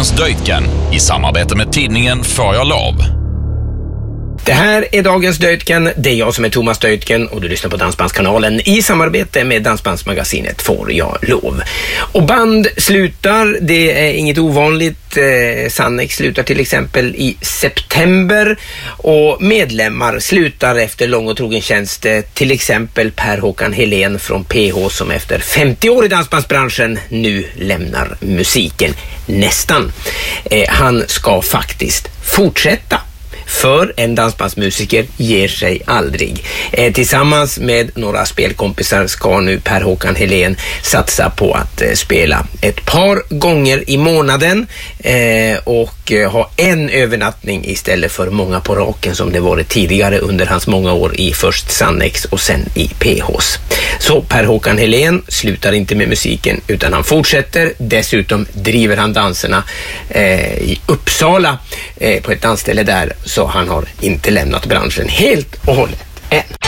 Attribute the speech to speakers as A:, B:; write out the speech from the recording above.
A: Dagens Döjtgen i samarbete med tidningen Får jag lov.
B: Det här är Dagens Döjtgen, det är jag som är Thomas Döjtgen och du lyssnar på Dansbandskanalen i samarbete med Dansbandsmagasinet Får jag lov. Och band slutar, det är inget ovanligt. Sannex slutar till exempel i september och medlemmar slutar efter lång och trogen tjänst, till exempel Per-Håkan Helén från PH som efter 50 år i dansbandsbranschen nu lämnar musiken nästan. Han ska faktiskt fortsätta. För en dansbandsmusiker ger sig aldrig. Tillsammans med några spelkompisar ska nu Per-Håkan Helén satsa på att spela ett par gånger i månaden och ha en övernattning istället för många på raken som det varit tidigare under hans många år i först Sannex och sen i PHs. Så Per-Håkan Helén slutar inte med musiken utan han fortsätter. Dessutom driver han danserna i Uppsala på ett dansställe där, så han har inte lämnat branschen helt och hållet än.